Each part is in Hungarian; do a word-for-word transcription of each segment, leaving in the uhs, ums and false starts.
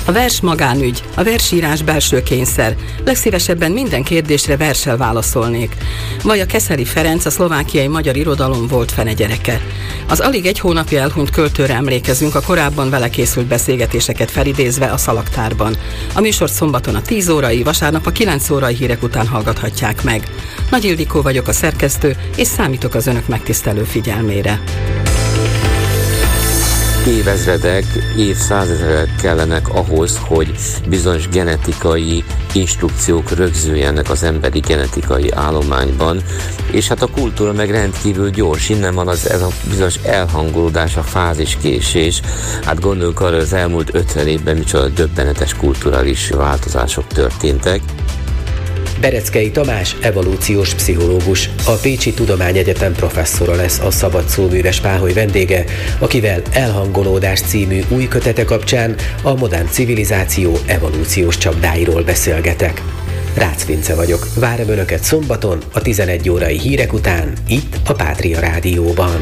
A vers magánügy, a versírás belső kényszer. Legszívesebben minden kérdésre verssel válaszolnék. Vagy a Keszeli Ferenc, a szlovákiai magyar irodalom volt fenegyereke. Az alig egy hónapja elhunyt költőre emlékezünk, a korábban vele készült beszélgetéseket felidézve a Szalaktárban. A műsort szombaton a tíz órai, vasárnap a kilenc órai hírek után hallgathatják meg. Nagy Ildikó vagyok, a szerkesztő, és számítok az önök megtisztelő figyelmére. Évezredek, évszázezrek kellenek ahhoz, hogy bizonyos genetikai instrukciók rögzüljenek az emberi genetikai állományban, és hát a kultúra meg rendkívül gyors, innen van az, ez a bizonyos elhangolódás, a fáziskésés. Hát gondoljuk arra, az elmúlt ötven évben micsoda döbbenetes kulturális változások történtek. Bereckei Tamás evolúciós pszichológus, a Pécsi Tudományegyetem professzora lesz a Szabad Szóműves Páholy vendége, akivel Elhangolódás című új kötete kapcsán a modern civilizáció evolúciós csapdáiról beszélgetek. Rácz Vince vagyok, várom önöket szombaton a tizenegy órai hírek után, itt a Pátria Rádióban.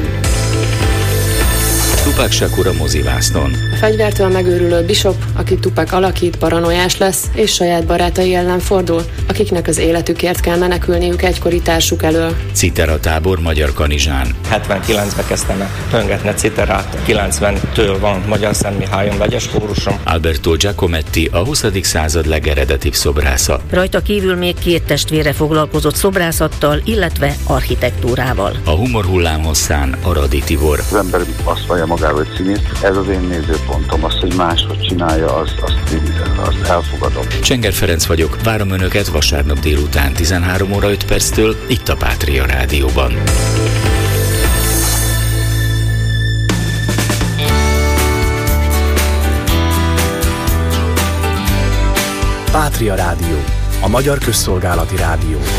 Tupac Shakur a mozivásznon. A fegyvertől megőrülő Bishop, aki Tupac alakít, paranoiás lesz, és saját barátai ellen fordul, akiknek az életükért kell menekülniük egykori társuk elől. Citera tábor Magyar Kanizsán. hetvenkilencben kezdtem el pöngetni citerát, kilencventől van Magyar Szentmihályon vegyes kórusom. Alberto Giacometti, a huszadik század legeredetibb szobrásza. Rajta kívül még két testvére foglalkozott szobrászattal, illetve architektúrával. A humor hullámhosszán Aradi Tibor. Az ember azt vallja magáról, hogy színész. Ez az én nézőpontom. Az, hogy máshogy csinálja, azt, azt, azt elfogadom. Csenger Ferenc vagyok, várom önöket vasárnap délután tizenhárom óra öt perctől itt a Pátria Rádióban. Pátria Rádió, a magyar közszolgálati rádió.